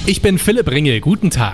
Ich bin Philipp Ringel, guten Tag.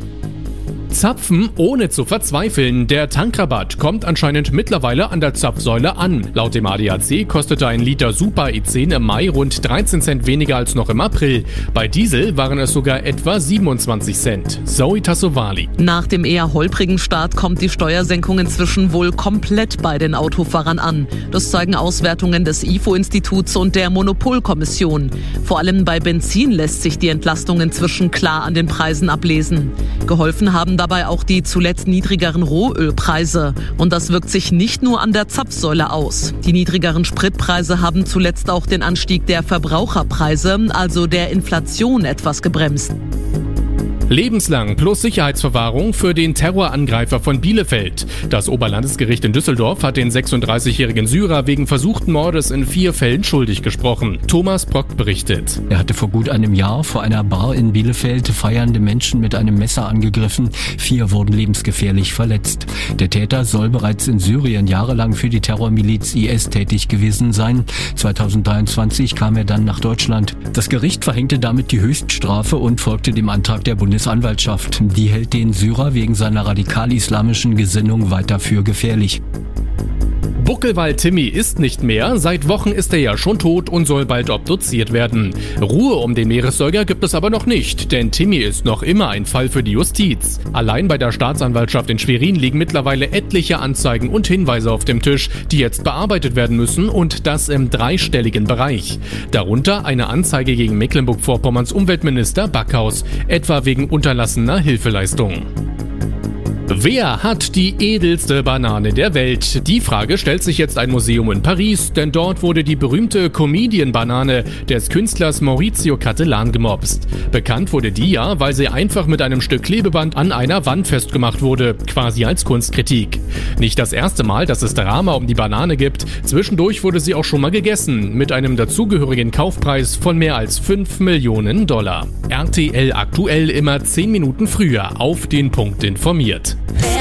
Zapfen ohne zu verzweifeln. Der Tankrabatt kommt anscheinend mittlerweile an der Zapfsäule an. Laut dem ADAC kostete ein Liter Super E10 im Mai rund 13 Cent weniger als noch im April. Bei Diesel waren es sogar etwa 27 Cent. Zoe Tassovali. Nach dem eher holprigen Start kommt die Steuersenkung inzwischen wohl komplett bei den Autofahrern an. Das zeigen Auswertungen des IFO-Instituts und der Monopolkommission. Vor allem bei Benzin lässt sich die Entlastung inzwischen klar an den Preisen ablesen. Geholfen haben dabei auch die zuletzt niedrigeren Rohölpreise. Und das wirkt sich nicht nur an der Zapfsäule aus. Die niedrigeren Spritpreise haben zuletzt auch den Anstieg der Verbraucherpreise, also der Inflation, etwas gebremst. Lebenslang plus Sicherheitsverwahrung für den Terrorangreifer von Bielefeld. Das Oberlandesgericht in Düsseldorf hat den 36-jährigen Syrer wegen versuchten Mordes in 4 Fällen schuldig gesprochen. Thomas Brock berichtet. Er hatte vor gut einem Jahr vor einer Bar in Bielefeld feiernde Menschen mit einem Messer angegriffen. 4 wurden lebensgefährlich verletzt. Der Täter soll bereits in Syrien jahrelang für die Terrormiliz IS tätig gewesen sein. 2023 kam er dann nach Deutschland. Das Gericht verhängte damit die Höchststrafe und folgte dem Antrag der Bundesanwaltschaft. Die hält den Syrer wegen seiner radikal-islamischen Gesinnung weiter für gefährlich. Buckelwald Timmy ist nicht mehr. Seit Wochen ist er ja schon tot und soll bald obduziert werden. Ruhe um den Meeressäuger gibt es aber noch nicht, denn Timmy ist noch immer ein Fall für die Justiz. Allein bei der Staatsanwaltschaft in Schwerin liegen mittlerweile etliche Anzeigen und Hinweise auf dem Tisch, die jetzt bearbeitet werden müssen, und das im dreistelligen Bereich. Darunter eine Anzeige gegen Mecklenburg-Vorpommerns Umweltminister Backhaus, etwa wegen unterlassener Hilfeleistung. Wer hat die edelste Banane der Welt? Die Frage stellt sich jetzt ein Museum in Paris, denn dort wurde die berühmte Comedian-Banane des Künstlers Maurizio Cattelan gemobst. Bekannt wurde die ja, weil sie einfach mit einem Stück Klebeband an einer Wand festgemacht wurde, quasi als Kunstkritik. Nicht das erste Mal, dass es Drama um die Banane gibt. Zwischendurch wurde sie auch schon mal gegessen, mit einem dazugehörigen Kaufpreis von mehr als $5 Millionen. RTL aktuell immer 10 Minuten früher auf den Punkt informiert.